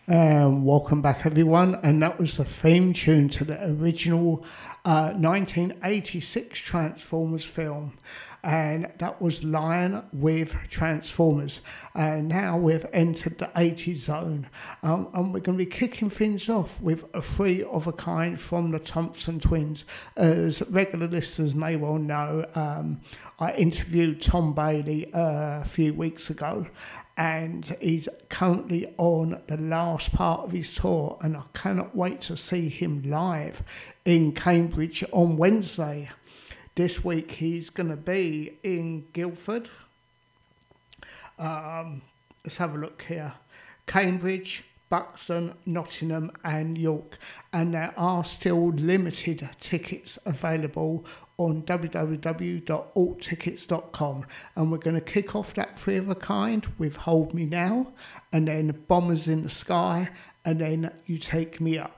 Welcome back, everyone. And that was the theme tune to the original 1986 Transformers film. And that was Lion with Transformers. And now we've entered the 80s zone. And we're going to be kicking things off with a Three of a Kind from the Thompson Twins. As regular listeners may well know, I interviewed Tom Bailey a few weeks ago. And he's currently on the last part of his tour, and I cannot wait to see him live in Cambridge on Wednesday. This week he's going to be in Guildford. Let's have a look here. Cambridge, Buxton, Nottingham and York. And there are still limited tickets available on www.alttickets.com. And we're going to kick off that Three of a Kind with Hold Me Now, and then Bombers in the Sky, and then You Take Me Up.